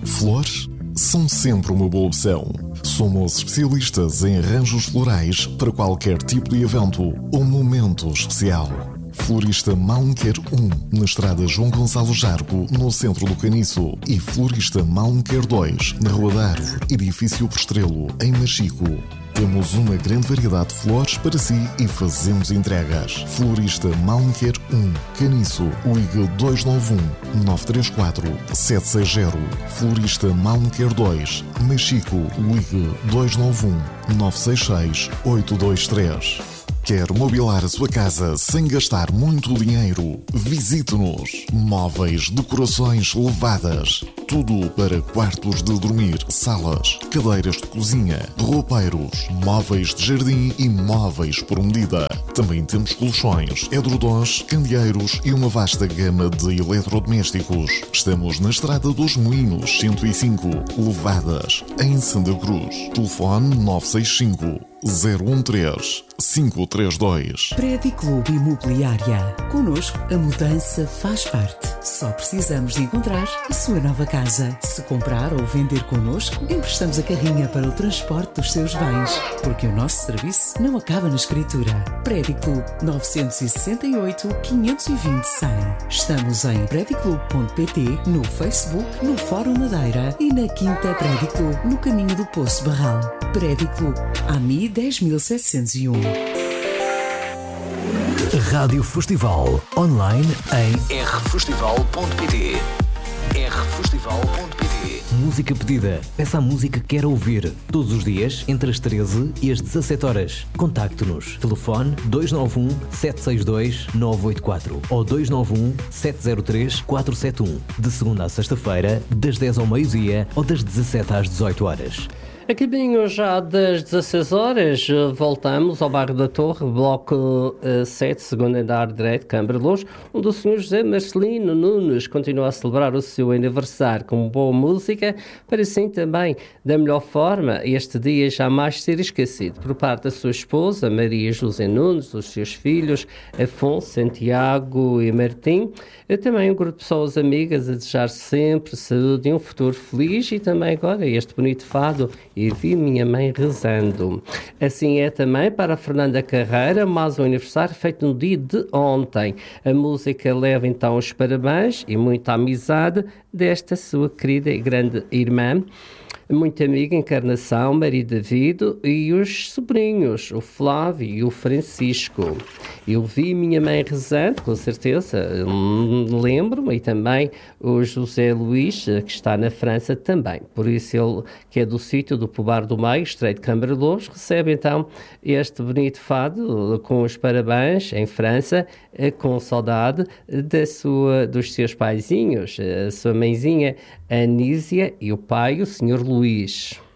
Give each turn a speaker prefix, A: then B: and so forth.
A: Flores são sempre uma boa opção. Somos especialistas em arranjos florais para qualquer tipo de evento ou momento especial. Florista Malmequer 1, na estrada João Gonçalo Jargo, no centro do Caniço. E Florista Malmequer 2, na Rua da Árvore, edifício Postrelo, em Machico. Temos uma grande variedade de flores para si e fazemos entregas. Florista Malmequer 1, Caniço, ligue 291-934-760. Florista Malmequer 2, Machico, ligue 291-966-823. Quer mobilar a sua casa sem gastar muito dinheiro? Visite-nos. Móveis, decorações elevadas. Tudo para quartos de dormir, salas, cadeiras de cozinha, roupeiros, móveis de jardim e móveis por medida. Também temos colchões, edredons, candeeiros e uma vasta gama de eletrodomésticos. Estamos na Estrada dos Moinhos, 105, Levadas, em Santa Cruz. Telefone 965 013 532.
B: Prédio Clube Imobiliária. Connosco, a mudança faz parte. Só precisamos de encontrar a sua nova casa. Se comprar ou vender connosco, emprestamos a carrinha para o transporte dos seus bens. Porque o nosso serviço não acaba na escritura. Prédio Clube 968 520 100. Estamos em prediclube.pt, no Facebook, no Fórum Madeira e na Quinta Prédio Clube, no caminho do Poço Barral. Prédio Clube, AMI 10701.
C: Rádio Festival, online em rfestival.pt. rfestival.pt. Música pedida. Peça a música que quer ouvir. Todos os dias, entre as 13 e as 17 horas. Contacte-nos. Telefone 291-762-984 ou 291-703-471. De segunda a sexta-feira, das 10 ao meio-dia ou das 17 às 18 horas.
D: A caminho já das 16 horas, voltamos ao bairro da Torre, bloco 7, segundo andar direito, Câmara de Luz, onde o Sr. José Marcelino Nunes continua a celebrar o seu aniversário com boa música, para assim também, da melhor forma, este dia jamais ser esquecido, por parte da sua esposa, Maria José Nunes, dos seus filhos, Afonso, Santiago e Martim, e também um grupo de pessoas amigas a desejar sempre saúde e um futuro feliz, e também agora este bonito fado, e vi minha mãe rezando. Assim é também para a Fernanda Carreira, mais um aniversário feito no dia de ontem. A música leva então os parabéns e muita amizade desta sua querida e grande irmã, muito amiga, Encarnação, Maria David e os sobrinhos, o Flávio e o Francisco. Eu vi minha mãe rezando, com certeza, lembro-me, e também o José Luís, que está na França também. Por isso ele, que é do sítio do Pobar do Meio, Estreito de Câmara de Lobos, recebe então este bonito fado com os parabéns em França, com saudade dos seus paizinhos, a sua mãezinha Anísia e o pai, o Sr. Luís.